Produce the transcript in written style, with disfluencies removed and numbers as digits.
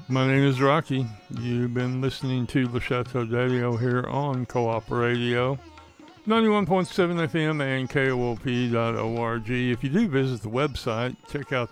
My name is Rocky. You've been listening to Le Chateau Daddio here on Co-op Radio, 91.7 FM and KOOP.org. If you do visit the website, check out